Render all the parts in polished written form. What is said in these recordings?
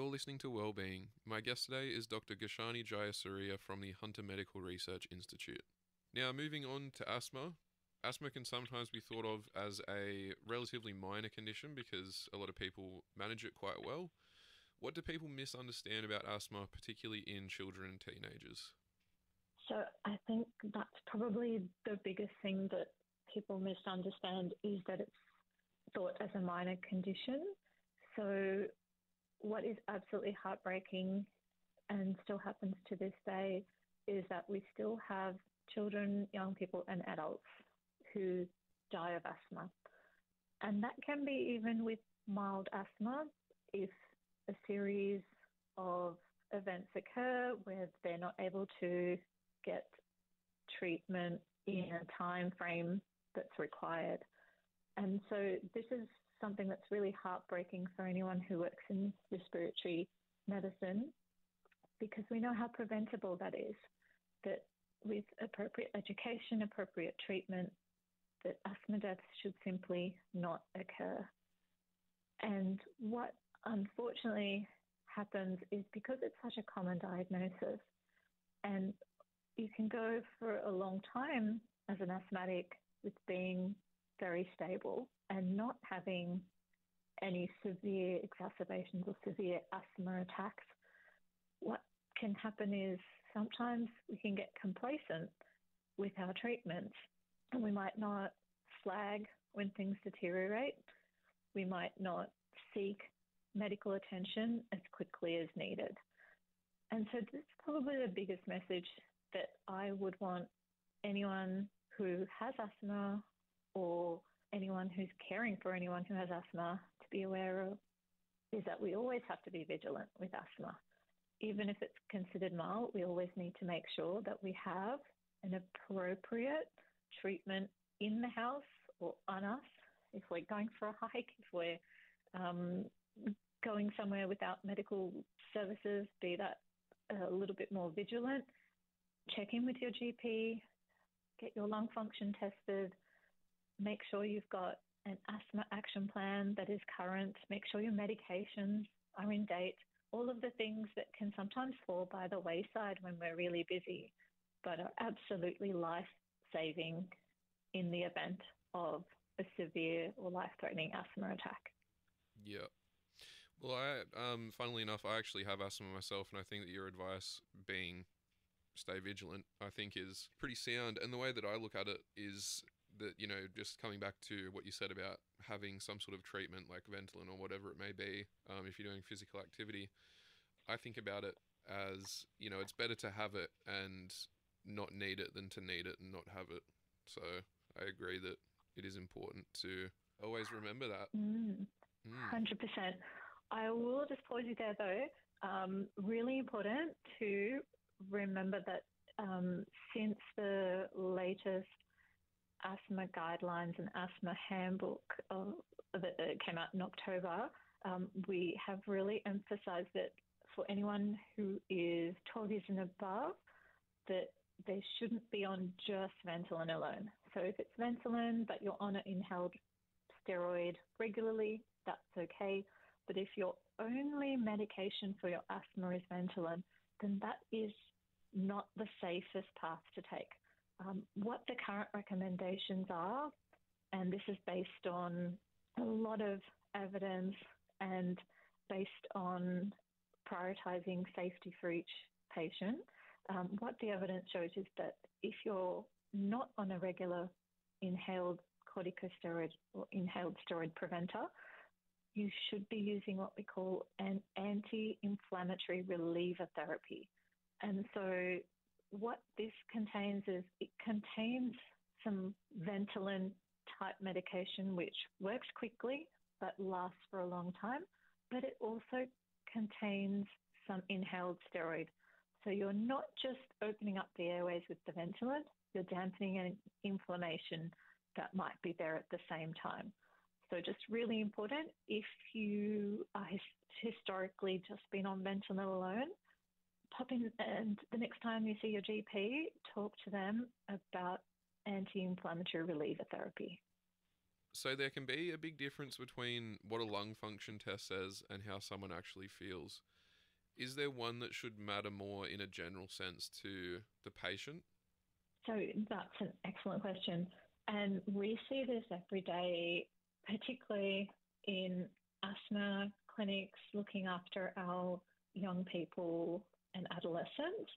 You're listening to Wellbeing. My guest today is Dr. Gashani Jayasuriya from the Hunter Medical Research Institute. Now, moving on to asthma. Asthma can sometimes be thought of as a relatively minor condition because a lot of people manage it quite well. What do people misunderstand about asthma, particularly in children and teenagers? So I think that's probably the biggest thing that people misunderstand is that it's thought as a minor condition. So what is absolutely heartbreaking and still happens to this day is that we still have children, young people and adults who die of asthma. And that can be even with mild asthma if a series of events occur where they're not able to get treatment in a time frame that's required. And so this is something that's really heartbreaking for anyone who works in respiratory medicine because we know how preventable that is, that with appropriate education, appropriate treatment, that asthma deaths should simply not occur. And what unfortunately happens is because it's such a common diagnosis and you can go for a long time as an asthmatic with being very stable and not having any severe exacerbations or severe asthma attacks. What can happen is sometimes we can get complacent with our treatments and we might not flag when things deteriorate. We might not seek medical attention as quickly as needed. And so this is probably the biggest message that I would want anyone who has asthma or anyone who's caring for anyone who has asthma to be aware of is that we always have to be vigilant with asthma. Even if it's considered mild, we always need to make sure that we have an appropriate treatment in the house or on us. If we're going for a hike, if we're going somewhere without medical services, be that a little bit more vigilant. Check in with your GP, get your lung function tested, make sure you've got an asthma action plan that is current, make sure your medications are in date, all of the things that can sometimes fall by the wayside when we're really busy, but are absolutely life-saving in the event of a severe or life-threatening asthma attack. Yeah. Well, funnily enough, I actually have asthma myself, and I think that your advice being stay vigilant, I think is pretty sound. And the way that I look at it is that, just coming back to what you said about having some sort of treatment like Ventolin or whatever it may be, if you're doing physical activity, I think about it as, it's better to have it and not need it than to need it and not have it. So I agree that it is important to always remember that. 100%. I will just pause you there though. Really important to remember that since the latest asthma guidelines and asthma handbook that came out in October, we have really emphasised that for anyone who is 12 years and above, that they shouldn't be on just Ventolin alone. So if it's Ventolin but you're on an inhaled steroid regularly, that's okay. But if your only medication for your asthma is Ventolin, then that is not the safest path to take. What the current recommendations are, and this is based on a lot of evidence and based on prioritising safety for each patient, what the evidence shows is that if you're not on a regular inhaled corticosteroid or inhaled steroid preventer, you should be using what we call an anti-inflammatory reliever therapy. And so what this contains is it contains some Ventolin-type medication which works quickly but lasts for a long time, but it also contains some inhaled steroid. So you're not just opening up the airways with the Ventolin, you're dampening an inflammation that might be there at the same time. So just really important, if you are historically just been on Ventolin alone, pop in and the next time you see your GP, talk to them about anti-inflammatory reliever therapy. So there can be a big difference between what a lung function test says and how someone actually feels. Is there one that should matter more in a general sense to the patient? So that's an excellent question. And we see this every day, particularly in asthma clinics looking after our young people and adolescents.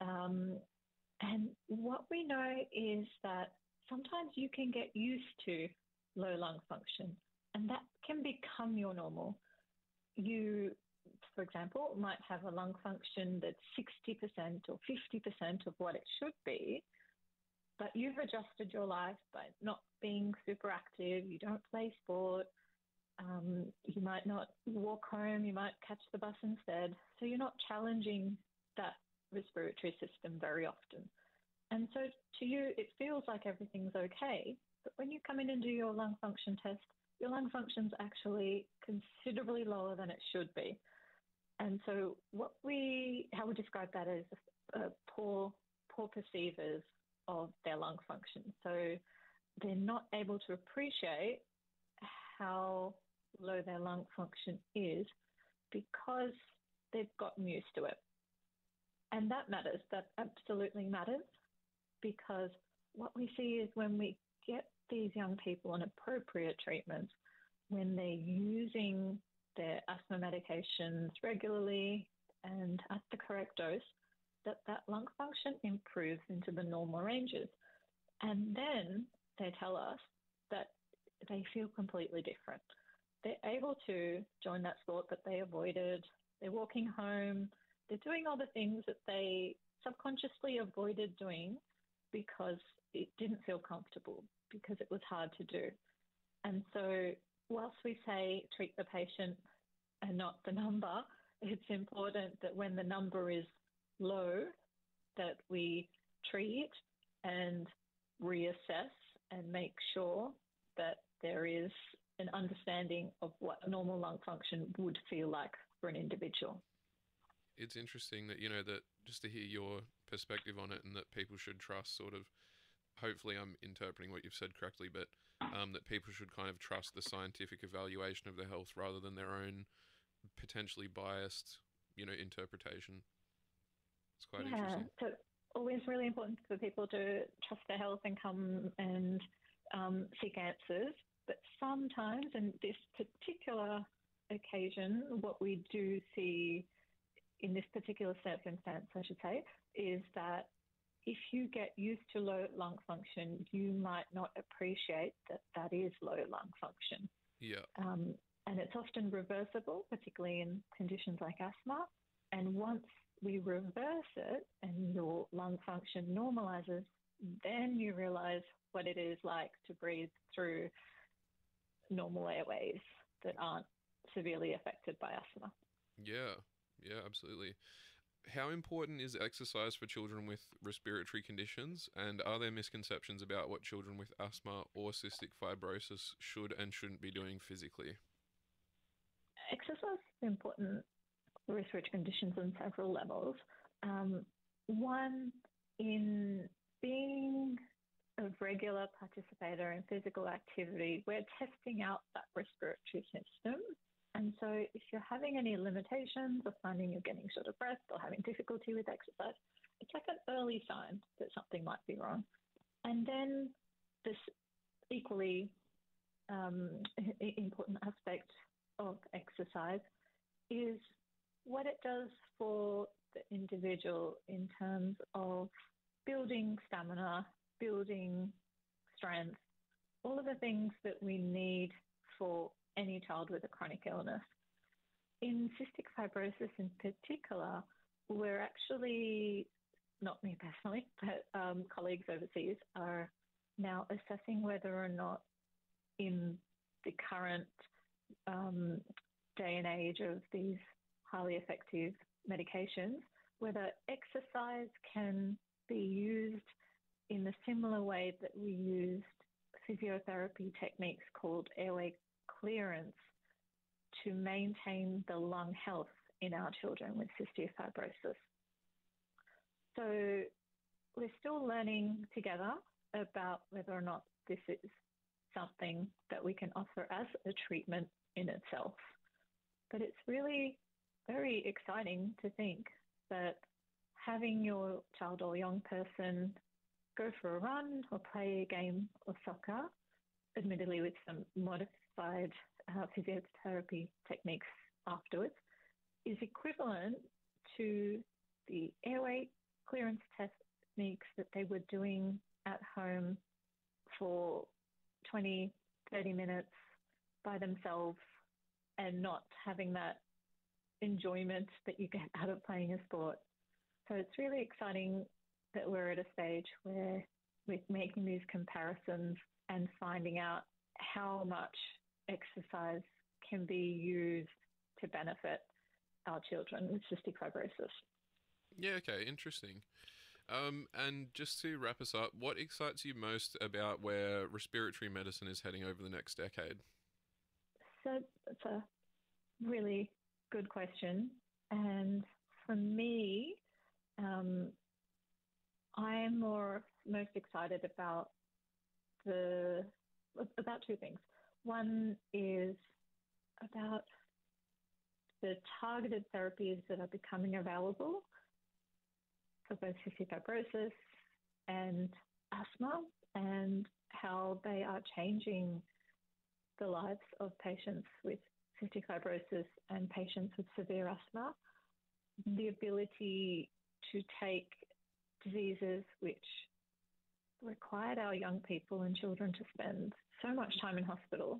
And what we know is that sometimes you can get used to low lung function, and that can become your normal. You, for example, might have a lung function that's 60% or 50% of what it should be, but you've adjusted your life by not being super active, you don't play sport, you might not walk home, you might catch the bus instead. So you're not challenging that respiratory system very often. And so to you, it feels like everything's okay. But when you come in and do your lung function test, your lung function's actually considerably lower than it should be. And so how we describe that as poor perceivers of their lung function. So they're not able to appreciate how low their lung function is because they've gotten used to it. And that matters. That absolutely matters, because what we see is when we get these young people on appropriate treatments, when they're using their asthma medications regularly and at the correct dose, that lung function improves into the normal ranges. And then they tell us that they feel completely different. They're able to join that sport that they avoided. They're walking home. They're doing all the things that they subconsciously avoided doing because it didn't feel comfortable, because it was hard to do. And so whilst we say treat the patient and not the number, it's important that when the number is low, that we treat and reassess and make sure that there is an understanding of what normal lung function would feel like for an individual. It's interesting that, that just to hear your perspective on it, and that people should trust sort of, hopefully I'm interpreting what you've said correctly, but that people should kind of trust the scientific evaluation of their health rather than their own potentially biased, interpretation. It's quite interesting. So always really important for people to trust their health and come and seek answers. But sometimes, in this particular occasion, what we do see in this particular circumstance, I should say, is that if you get used to low lung function, you might not appreciate that that is low lung function. Yeah. And it's often reversible, particularly in conditions like asthma. And once we reverse it and your lung function normalizes, then you realize what it is like to breathe through normal airways that aren't severely affected by asthma. Yeah, absolutely. How important is exercise for children with respiratory conditions, and are there misconceptions about what children with asthma or cystic fibrosis should and shouldn't be doing physically? Exercise is important for respiratory conditions on several levels. One, in being a regular participator in physical activity, we're testing out that respiratory system. And so if you're having any limitations or finding you're getting short of breath or having difficulty with exercise, it's like an early sign that something might be wrong. And then this equally important aspect of exercise is what it does for the individual in terms of building stamina, building strength, all of the things that we need for any child with a chronic illness. In cystic fibrosis in particular, we're actually, not me personally, but colleagues overseas are now assessing whether or not in the current day and age of these highly effective medications, whether exercise can be used in the similar way that we used physiotherapy techniques called airway clearance to maintain the lung health in our children with cystic fibrosis. So we're still learning together about whether or not this is something that we can offer as a treatment in itself. But it's really very exciting to think that having your child or young person go for a run or play a game of soccer, admittedly with some modified physiotherapy techniques afterwards, is equivalent to the airway clearance techniques that they were doing at home for 20, 30 minutes by themselves and not having that enjoyment that you get out of playing a sport. So it's really exciting that we're at a stage where we're making these comparisons and finding out how much exercise can be used to benefit our children with cystic fibrosis. Yeah, okay, interesting. And just to wrap us up, what excites you most about where respiratory medicine is heading over the next decade? So it's a really good question. And for me, I'm most excited about two things. One is about the targeted therapies that are becoming available for both cystic fibrosis and asthma, and how they are changing the lives of patients with cystic fibrosis and patients with severe asthma. The ability to take diseases which required our young people and children to spend so much time in hospital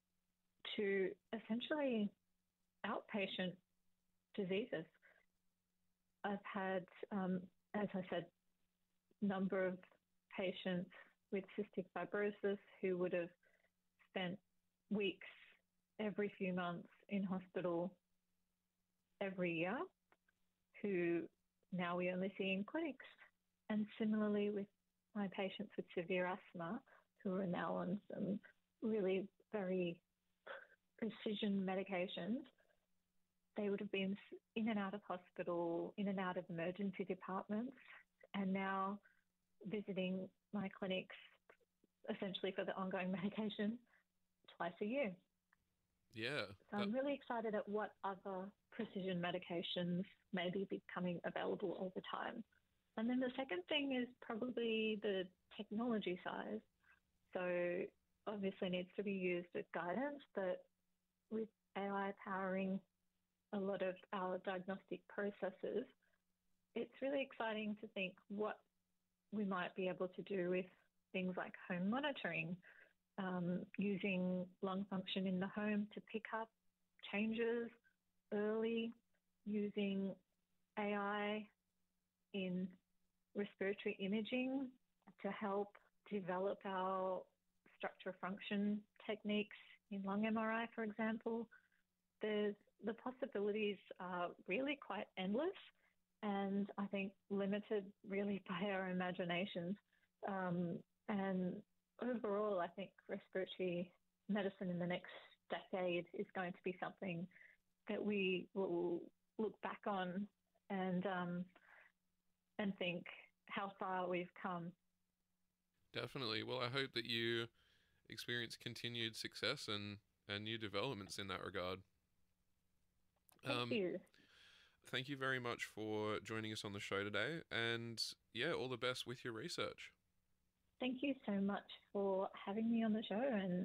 to essentially outpatient diseases. I've had, as I said, a number of patients with cystic fibrosis who would have spent weeks every few months in hospital every year, who now we only see in clinics. And similarly with my patients with severe asthma, who are now on some really very precision medications, they would have been in and out of hospital, in and out of emergency departments, and now visiting my clinics essentially for the ongoing medication twice a year. Yeah. So I'm really excited at what other precision medications may be becoming available over time. And then the second thing is probably the technology side. So obviously needs to be used with guidance, but with AI powering a lot of our diagnostic processes, it's really exciting to think what we might be able to do with things like home monitoring, using lung function in the home to pick up changes early, using AI in respiratory imaging to help develop our structure function techniques in lung MRI, for example. The possibilities are really quite endless, and I think limited really by our imaginations. And overall, I think respiratory medicine in the next decade is going to be something that we will look back on and think how far we've come. Definitely. Well, I hope that you experience continued success and new developments in that regard. Thank you. Thank you very much for joining us on the show today, and yeah, all the best with your research. Thank you so much for having me on the show and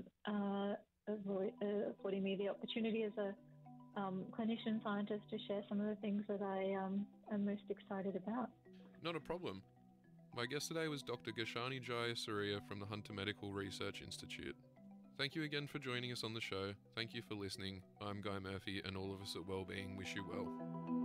affording me the opportunity as a clinician scientist to share some of the things that I am most excited about. Not a problem. My guest today was Dr. Gashani Jayasuriya from the Hunter Medical Research Institute. Thank you again for joining us on the show. Thank you for listening. I'm Guy Murphy, and all of us at Wellbeing wish you well.